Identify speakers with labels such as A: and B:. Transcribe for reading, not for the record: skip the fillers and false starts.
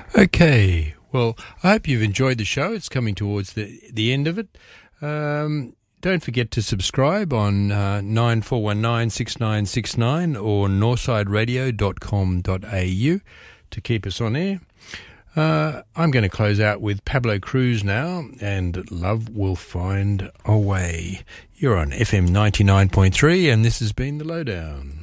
A: Okay, well, I hope you've enjoyed the show. It's coming towards the end of it. Don't forget to subscribe on 94196969 or northsideradio.com.au to keep us on air. I'm going to close out with Pablo Cruz now, and Love Will Find a Way. You're on FM 99.3, and this has been The Lowdown.